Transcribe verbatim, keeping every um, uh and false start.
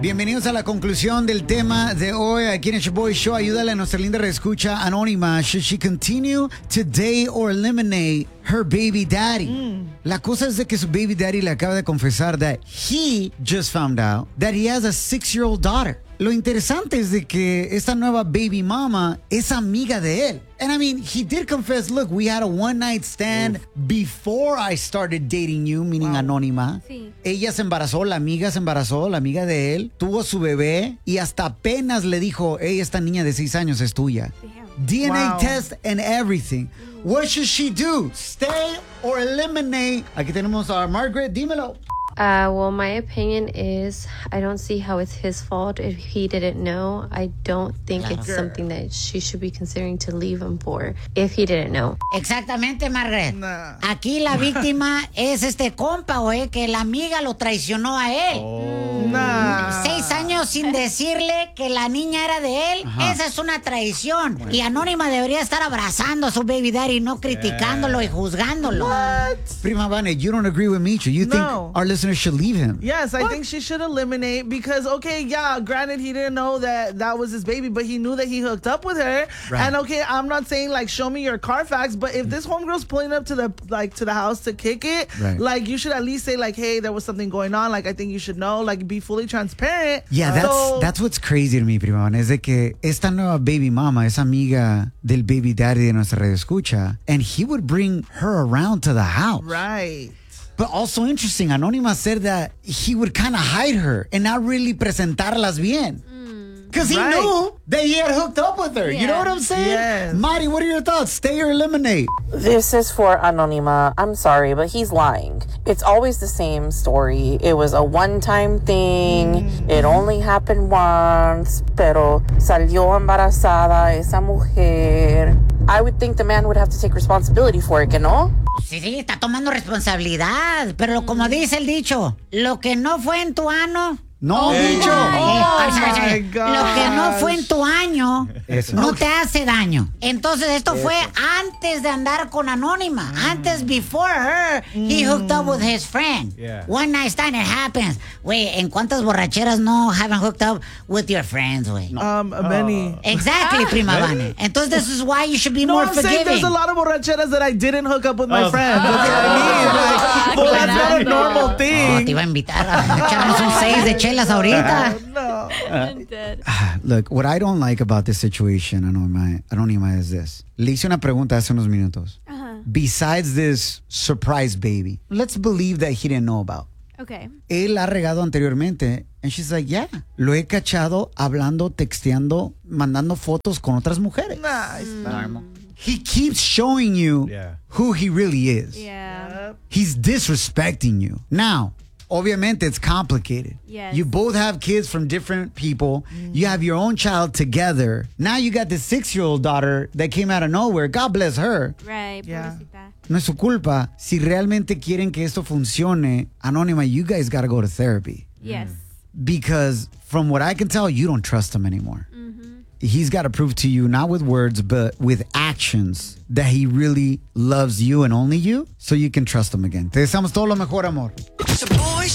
Bienvenidos a la conclusión del tema de hoy aquí en el Shaboy Show. Ayúdale a nuestra linda reescucha anónima. Should she continue to date or eliminate her baby daddy? Mm. La cosa es de que su baby daddy le acaba de confesar that he just found out that he has a six-year-old daughter. Lo interesante es de que esta nueva baby mama es amiga de él. And I mean, he did confess, look, we had a one-night stand Uf. before I started dating you, meaning wow. Anónima. Sí. Ella se embarazó, la amiga se embarazó, la amiga de él, tuvo su bebé y hasta apenas le dijo, hey, esta niña de seis años es tuya. Damn. D N A wow. test and everything. What should she do? Stay or eliminate? Aquí tenemos a Margaret, dímelo. Uh, well, my opinion is I don't see how it's his fault if he didn't know. I don't think claro. it's something that she should be considering to leave him for if he didn't know. Exactamente, Margaret. Nah. Aquí la víctima es este compa, güey, que la amiga lo traicionó a él. Oh. Nah. Seis años sin decirle que la niña era de él. Ajá. Esa es una traición. Bueno. Y Anónima debería estar abrazando a su baby daddy, no criticándolo yeah. y juzgándolo. What? Prima Vane, you don't agree with Micho. You no. think our listeners should leave him? Yes, I what? think she should eliminate because, okay, yeah, granted, he didn't know that that was his baby, but he knew that he hooked up with her. Right. And okay, I'm not saying like show me your Carfax, but if this homegirl's pulling up to the like to the house to kick it, right. like you should at least say like, hey, there was something going on. Like I think you should know. Like be fully transparent. Yeah, that's so, that's what's crazy to me, prima. Es de que esta nueva baby mama es amiga del baby daddy de nuestra radio escucha, and he would bring her around to the house. Right. But also interesting, Anónima said that he would kind of hide her and not really presentarlas bien. Because he right. knew that he had hooked up with her. Yeah. You know what I'm saying? Yes. Mari, what are your thoughts? Stay or eliminate? This is for Anónima. I'm sorry, but he's lying. It's always the same story. It was a one-time thing. Mm. It only happened once. Pero salió embarazada esa mujer. I would think the man would have to take responsibility for it, ¿que no? Sí, sí, está tomando responsabilidad. Pero como dice el dicho, lo que no fue en tu ano... No, hey. dicho. Oh, oh my God. Lo que no fue en tu año Eso. no te hace daño. Entonces esto Eso. fue antes de andar con Anónima. Mm. Antes, before her, mm. he hooked up with his friend. Yeah. One night stand, it happens. Güey, ¿en cuántas borracheras no haven't hooked up with your friends, güey? No. Um, many. Exactly, Prima Vane. Entonces this is why you should be no, more I'm forgiving. Saying there's a lot of borracheras that I didn't hook up with my oh. friends. That's what I mean. Like, well, that's not a normal thing. Oh, te iba a invitar a echarnos un seis de chelas ahorita. Uh, no. I'm dead. Look, what I don't like about this situation, Anónima, Anónima, is this. Le hice una pregunta hace unos minutos. Uh-huh. Besides this surprise baby, let's believe that he didn't know about. Okay. Él ha regado anteriormente. And she's like, yeah. Lo he cachado hablando, texteando, mandando fotos con otras mujeres. Nice. Mm. He keeps showing you yeah. who he really is. Yeah. He's disrespecting you. Now, obviamente, it's complicated. Yes. You both have kids from different people. Mm. You have your own child together. Now you got this six-year-old daughter that came out of nowhere. God bless her. Right. Yeah. No es su culpa. Si realmente quieren que esto funcione, Anónima, you guys got to go to therapy. Yes. Because from what I can tell, you don't trust him anymore. Mm-hmm. He's got to prove to you, not with words, but with actions, that he really loves you and only you, so you can trust him again. Te deseamos todo lo mejor, amor.